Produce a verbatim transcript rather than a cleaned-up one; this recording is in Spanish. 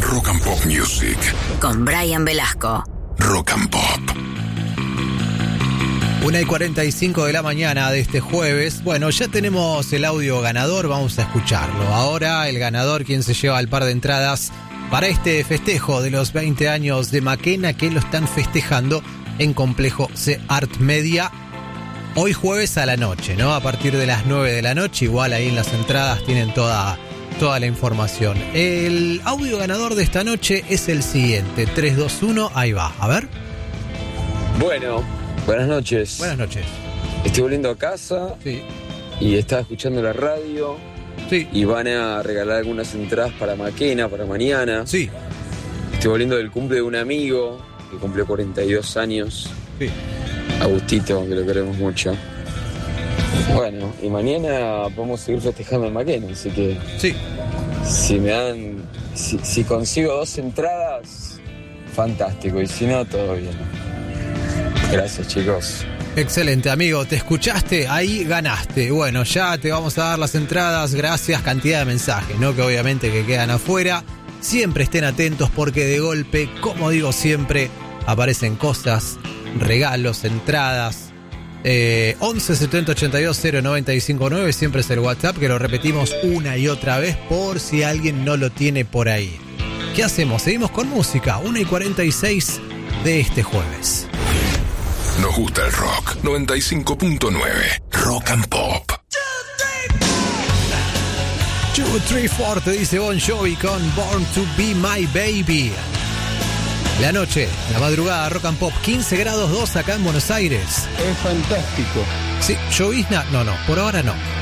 Rock and Pop Music. Con Brian Velasco. Rock and Pop. una y cuarenta y cinco de la mañana de este jueves. Bueno, ya tenemos el audio ganador, vamos a escucharlo. Ahora el ganador, quien se lleva el par de entradas para este festejo de los veinte años de Maquena, que lo están festejando en Complejo C Art Media. Hoy jueves a la noche, ¿no? A partir de las nueve de la noche, igual ahí en las entradas tienen toda, toda la información. El audio ganador de esta noche es el siguiente, tres dos uno, ahí va, a ver. Bueno, buenas noches. Buenas noches. Estoy volviendo a casa Sí. y estaba escuchando la radio Sí. y van a regalar algunas entradas para Maquena, para mañana. Sí. Estoy volviendo del cumple de un amigo que cumplió cuarenta y dos años. Sí. Agustito, que lo queremos mucho. Bueno, y mañana podemos seguir festejando en Maquena, así que Sí. si me dan, si, si consigo dos entradas, fantástico, y si no, todo bien. Gracias, chicos. Excelente, amigo, te escuchaste, ahí ganaste. Bueno, ya te vamos a dar las entradas, gracias, cantidad de mensajes, ¿no? Que obviamente que quedan afuera. Siempre estén atentos porque de golpe, como digo siempre, aparecen cosas, regalos, entradas. eh, once setenta ochenta y dos cero noventa y cinco nueve, siempre es el WhatsApp, que lo repetimos una y otra vez por si alguien no lo tiene por ahí. ¿Qué hacemos? Seguimos con música, una y cuarenta y seis de este jueves. Nos gusta el rock. noventa y cinco punto nueve. Rock and Pop. two, three, four, te dice Bon Jovi con Born to Be My Baby. La noche, la madrugada, Rock and Pop, quince grados dos acá en Buenos Aires. Es fantástico. Sí, llovizna, no, no, por ahora no.